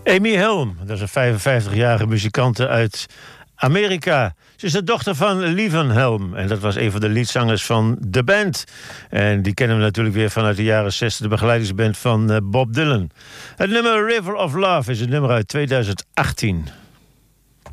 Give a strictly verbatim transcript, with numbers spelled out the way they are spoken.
Amy Helm, dat is een vijfenvijftigjarige muzikante uit Amerika. Ze is de dochter van Levon Helm. En dat was een van de leadzangers van The Band. En die kennen we natuurlijk weer vanuit de jaren zestig. De begeleidingsband van Bob Dylan. Het nummer River of Love is een nummer uit tweeduizend achttien.